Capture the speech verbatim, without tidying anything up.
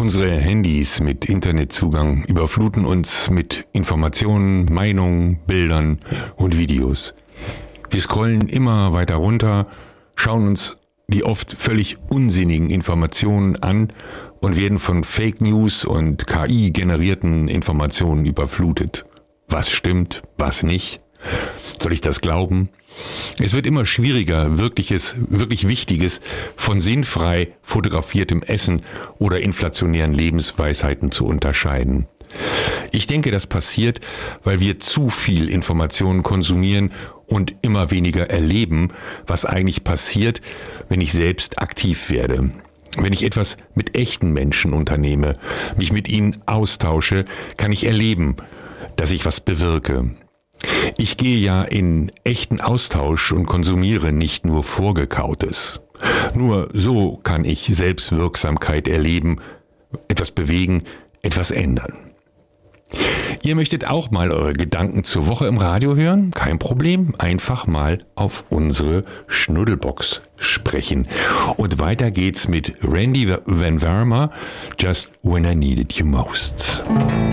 Unsere Handys mit Internetzugang überfluten uns mit Informationen, Meinungen, Bildern und Videos. Wir scrollen immer weiter runter, schauen uns die oft völlig unsinnigen Informationen an und werden von Fake News und K I-generierten Informationen überflutet. Was stimmt, was nicht? Soll ich das glauben? Es wird immer schwieriger, wirkliches, wirklich Wichtiges von sinnfrei fotografiertem Essen oder inflationären Lebensweisheiten zu unterscheiden. Ich denke, das passiert, weil wir zu viel Informationen konsumieren und immer weniger erleben, was eigentlich passiert, wenn ich selbst aktiv werde. Wenn ich etwas mit echten Menschen unternehme, mich mit ihnen austausche, kann ich erleben, dass ich was bewirke. Ich gehe ja in echten Austausch und konsumiere nicht nur Vorgekautes. Nur so kann ich Selbstwirksamkeit erleben, etwas bewegen, etwas ändern. Ihr möchtet auch mal eure Gedanken zur Woche im Radio hören? Kein Problem, einfach mal auf unsere Schnuddelbox sprechen. Und weiter geht's mit Randy Van Warmer, Just When I Needed You Most.